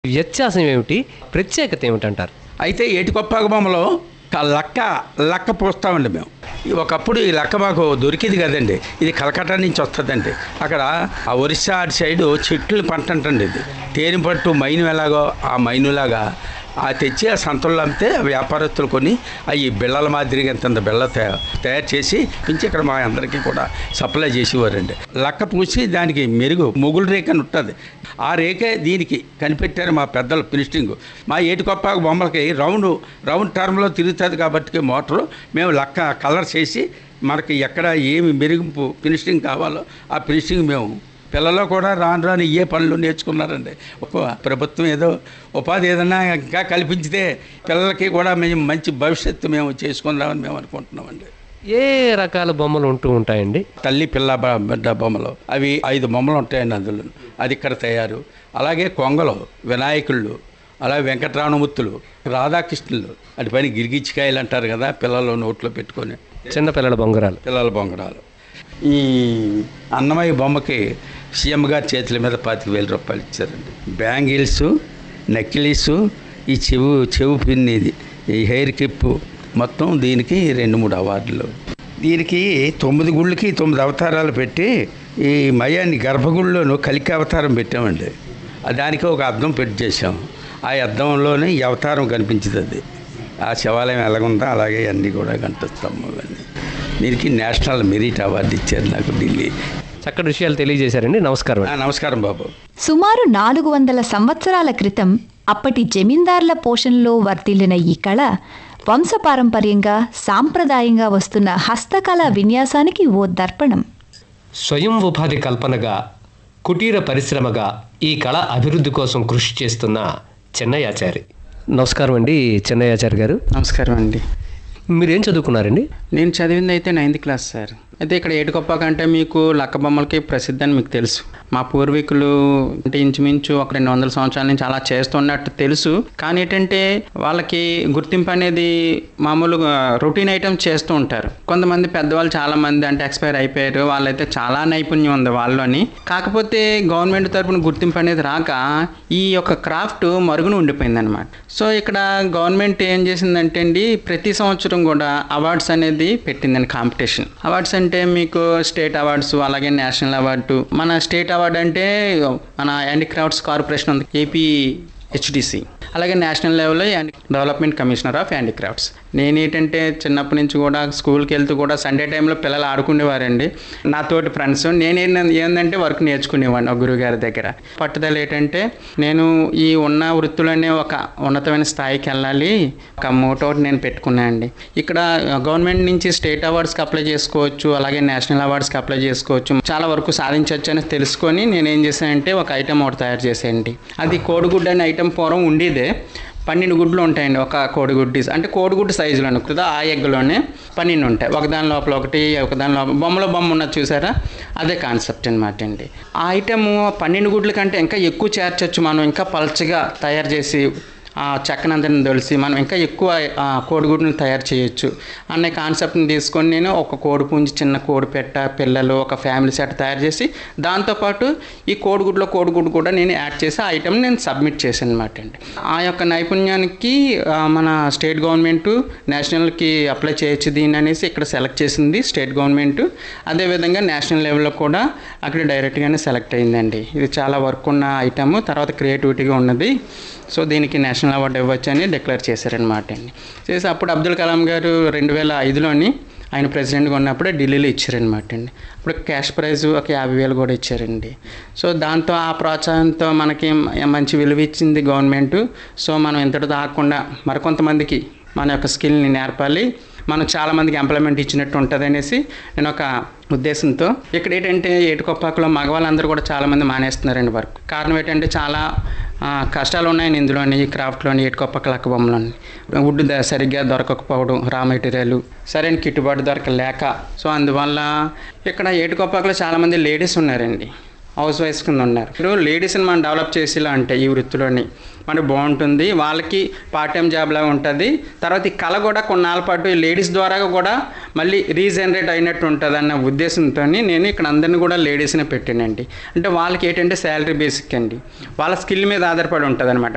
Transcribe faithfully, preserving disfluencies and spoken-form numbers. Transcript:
వ్యత్యాసం ఏమిటి? ప్రత్యేకత ఏమిటంటారు? అయితే ఏటికొప్పాక బొమ్మలో లక్క లక్క పోస్తామండి మేము. ఒకప్పుడు ఈ లక్క మాకు దొరికింది కదండి, ఇది కలకట్టా నుంచి వస్తుందండి. అక్కడ ఆ ఒరిస్సా అటు సైడు చెట్లు పంట అంటండి, ఇది తేనె పట్టు మైను ఎలాగో ఆ మైనులాగా ఆ తెచ్చి ఆ సంతల్లో అమ్మితే వ్యాపారస్తులు కొని అవి బిళ్ళల మాదిరిగా ఇంత బిళ్ళ తయారు చేసి పెంచి ఇక్కడ మా అందరికీ కూడా సప్లై చేసేవారండి. లక్క పూసి దానికి మెరుగు మొగులు రేఖ అని ఉంటుంది, ఆ రేఖే దీనికి కనిపెట్టారు మా పెద్దలు ఫినిషింగ్. మా ఏటికొప్పాక బొమ్మలకి రౌండ్ రౌండ్ టర్మ్లో తిరుగుతుంది కాబట్టి మోటరు మేము లక్క కలర్ చేసి మనకి ఎక్కడ ఏమి మెరుగుపు ఫినిషింగ్ కావాలో ఆ ఫినిషింగ్ మేము పిల్లలు కూడా రాను రాను ఏ పనులు నేర్చుకున్నారండి. ఒక ప్రభుత్వం ఏదో ఉపాధి ఏదన్నా ఇంకా కల్పించితే పిల్లలకి కూడా మేము మంచి భవిష్యత్తు మేము చేసుకుందామని మేము అనుకుంటున్నామండి. ఏ రకాల బొమ్మలు ఉంటూ ఉంటాయండి? తల్లి పిల్ల బిడ్డ బొమ్మలు అవి ఐదు బొమ్మలు ఉంటాయండి అందులో, అది ఇక్కడ తయారు. అలాగే కొంగలు, వినాయకుళ్ళు, అలాగే వెంకటరామమూర్తులు, రాధాకృష్ణులు, అటు పైన గిరిగిచ్చికాయలు అంటారు కదా పిల్లలు నోట్లో పెట్టుకొని, చిన్న పిల్లల బొంగరాలు పిల్లల బొంగరాలు. ఈ అన్నమయ్య బొమ్మకి సీఎం గారి చేతుల మీద పాతిక వేల రూపాయలు ఇచ్చారండి. బ్యాంగిల్స్, నెక్లెస్, ఈ చెవు చెవు పిన్, ఇది ఈ హెయిర్ క్లిప్, మొత్తం దీనికి రెండు మూడు అవార్డులు. దీనికి తొమ్మిది గుళ్ళకి తొమ్మిది అవతారాలు పెట్టి ఈ మయాన్ని గర్భగుడిలోనూ కలికి అవతారం పెట్టామండి. దానికి ఒక అద్దం పెట్టి చేసాం, ఆ అద్దంలోనే ఈ అవతారం కనిపించింది. ఆ శివాలయం ఎలాగుందో అలాగే అన్నీ కూడా కనిపిస్తాము. అవన్నీ దీనికి నేషనల్ మెరిట్ అవార్డు ఇచ్చారు నాకు ఢిల్లీ. చక్కటి విషయాలు తెలియజేశారండి. నమస్కారం. నమస్కారం బాబు. సుమారు నాలుగు వందల సంవత్సరాల క్రితం అప్పటి జమీందార్ల పోషణలో వర్ధిల్లిన ఈ కళ వంశపారంపర్యంగా సాంప్రదాయంగా వస్తున్న హస్తకళా విన్యాసానికి ఓ దర్పణం. స్వయం ఉపాధి కల్పనగా, కుటీర పరిశ్రమగా ఈ కళ అభివృద్ధి కోసం కృషి చేస్తున్న చెన్నయాచారి. నమస్కారం అండి చెన్నయాచారి గారు. నమస్కారం అండి. మీరేం చదువుకున్నారండి? నేను చదివింది అయితే నైన్త్ క్లాస్ సార్. అయితే ఇక్కడ ఏటికొప్పాక అంటే మీకు లక్క బొమ్మలకి ప్రసిద్ధి అని మీకు తెలుసు. మా పూర్వీకులు అంటే ఇంచుమించు ఒక రెండు వందల సంవత్సరాల నుంచి అలా చేస్తున్నట్టు తెలుసు. కానీ ఏంటంటే వాళ్ళకి గుర్తింపు అనేది మామూలుగా రొటీన్ ఐటమ్ చేస్తూ ఉంటారు. కొంతమంది పెద్దవాళ్ళు చాలా మంది అంటే ఎక్స్పైర్ అయిపోయారు, వాళ్ళైతే చాలా నైపుణ్యం ఉంది వాళ్ళని. కాకపోతే గవర్నమెంట్ తరపున గుర్తింపు అనేది రాక ఈ యొక్క క్రాఫ్ట్ మరుగున ఉండిపోయింది అనమాట. సో ఇక్కడ గవర్నమెంట్ ఏం చేసిందంటే అండి, ప్రతి సంవత్సరం కూడా అవార్డ్స్ అనేది పెట్టిందండి, కాంపిటీషన్ అవార్డ్స్. అంటే మీకు స్టేట్ అవార్డ్స్, అలాగే నేషనల్ అవార్డు. మన స్టేట్ అవార్డు అంటే మన హ్యాండిక్రాఫ్ట్స్ కార్పొరేషన్ ఉంది, ఏపీ హెచ్డిసి. అలాగే నేషనల్ లెవెల్లో డెవలప్మెంట్ కమిషనర్ ఆఫ్ హ్యాండిక్రాఫ్ట్స్. నేనేంటంటే చిన్నప్పటి నుంచి కూడా స్కూల్కి వెళ్తూ కూడా సండే టైంలో పిల్లలు ఆడుకునేవారండి నాతోటి ఫ్రెండ్స్. నేనే ఏంటంటే వర్క్ నేర్చుకునేవాడిని ఒక గురువుగారి దగ్గర. పట్టుదల ఏంటంటే నేను ఈ ఉన్న వృత్తులోనే ఒక ఉన్నతమైన స్థాయికి వెళ్ళాలి, ఒక మోటో నేను పెట్టుకున్నాను అండి. ఇక్కడ గవర్నమెంట్ నుంచి స్టేట్ అవార్డ్స్కి అప్లై చేసుకోవచ్చు, అలాగే నేషనల్ అవార్డ్స్కి అప్లై చేసుకోవచ్చు, చాలా వరకు సాధించవచ్చు అని తెలుసుకొని నేను ఏం చేశానంటే ఒక ఐటమ్ ఒకటి తయారు చేసేయండి. అది కోడిగుడ్డు అనే ఐటమ్ పూర్వం ఉండేదే. పన్నెండు గుడ్లు ఉంటాయండి ఒక కోడిగుడ్డు, అంటే కోడిగుడ్డు సైజులో అనుకుందా, ఆ ఎగ్లోనే పన్నెండు ఉంటాయి, ఒకదాని లోపల ఒకటి, ఒకదాని లోపల బొమ్మలో బొమ్మ ఉన్నది చూసారా, అదే కాన్సెప్ట్ అనమాట అండి. ఆ ఐటమ్ పన్నెండు గుడ్ల కంటే ఇంకా ఎక్కువ చేర్చవచ్చు, మనం ఇంకా పల్చగా తయారు చేసి ఆ చెక్కనందరిని తొలిసి మనం ఇంకా ఎక్కువ కోడిగుడ్డుని తయారు చేయొచ్చు అనే కాన్సెప్ట్ని తీసుకొని నేను ఒక కోడి పుంజి, చిన్న కోడి పెట్ట, పిల్లలు, ఒక ఫ్యామిలీ సెట్ తయారు చేసి దాంతోపాటు ఈ కోడిగుడ్లో కోడిగుడ్డు కూడా నేను యాడ్ చేసి ఆ ఐటమ్ నేను సబ్మిట్ చేశాను అనమాట అండి. ఆ యొక్క నైపుణ్యానికి మన స్టేట్ గవర్నమెంట్ నేషనల్కి అప్లై చేయొచ్చు దీన్ని అనేసి ఇక్కడ సెలెక్ట్ చేసింది స్టేట్ గవర్నమెంట్. అదేవిధంగా నేషనల్ లెవెల్లో కూడా అక్కడ డైరెక్ట్గానే సెలెక్ట్ అయిందండి. ఇది చాలా వర్క్ ఉన్న ఐటమ్, తర్వాత క్రియేటివిటీగా ఉన్నది. సో దీనికి నేషనల్ అవార్డు ఇవ్వచ్చు అని డిక్లేర్ చేశారనమాట అండి. చేసి అప్పుడు అబ్దుల్ కలాం గారు రెండు వేల ఐదులోని ఆయన ప్రెసిడెంట్గా ఉన్నప్పుడే ఢిల్లీలో ఇచ్చారనమాట అండి. అప్పుడు క్యాష్ ప్రైజ్ ఒక యాభై వేలు కూడా ఇచ్చారండి. సో దాంతో ఆ ప్రోత్సాహంతో మనకి మంచి విలువ ఇచ్చింది గవర్నమెంట్. సో మనం ఇంతటితో ఆగకుండా మరికొంతమందికి మన యొక్క స్కిల్ని నేర్పాలి, మనం చాలామందికి ఎంప్లాయ్మెంట్ ఇచ్చినట్టు ఉంటుంది అనేసి నేను ఒక ఉద్దేశంతో ఇక్కడ ఏంటంటే ఏటికొప్పాకలో మగవాళ్ళందరూ కూడా చాలామంది మానేస్తున్నారండి వర్క్. కారణం ఏంటంటే చాలా కష్టాలు ఉన్నాయని ఇందులోని, ఈ క్రాఫ్ట్లోని, ఏటికొప్పాక లక్క బొమ్మలోని. వుడ్ సరిగ్గా దొరకకపోవడం, రా మెటీరియల్ సరైన కిట్టుబాటు దొరకలేక. సో అందువల్ల ఇక్కడ ఏటికొప్పాకలో చాలామంది లేడీస్ ఉన్నారండి, హౌస్ వైఫ్స్ కింద ఉన్నారు. ఇప్పుడు లేడీస్ని మనం డెవలప్ చేసేలా అంటే ఈ వృత్తిలోని మనకు బాగుంటుంది, వాళ్ళకి పార్ట్ టైం జాబ్ లాగా ఉంటుంది. తర్వాత ఈ కళ కూడా కొన్నాళ్ళ పాటు ఈ లేడీస్ ద్వారా కూడా మళ్ళీ రీజనరేట్ అయినట్టు ఉంటుంది అన్న ఉద్దేశంతో నేను ఇక్కడ అందరినీ కూడా లేడీస్ని పెట్టానండి. అంటే వాళ్ళకి ఏంటంటే శాలరీ బేసిక్ అండి, వాళ్ళ స్కిల్ మీద ఆధారపడి ఉంటుంది అనమాట.